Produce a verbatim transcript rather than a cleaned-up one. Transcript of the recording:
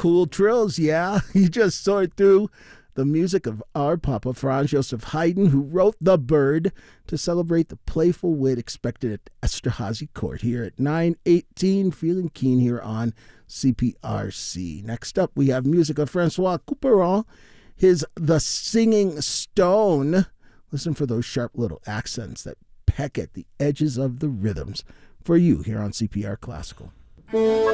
cool trills, yeah. You just soared through the music of our Papa Franz Joseph Haydn, who wrote The Bird to celebrate the playful wit expected at Esterhazy Court here at nine eighteen. Feeling keen here on C P R C. Next up, we have music of Francois Couperin, his The Singing Stone. Listen for those sharp little accents that peck at the edges of the rhythms for you here on C P R Classical.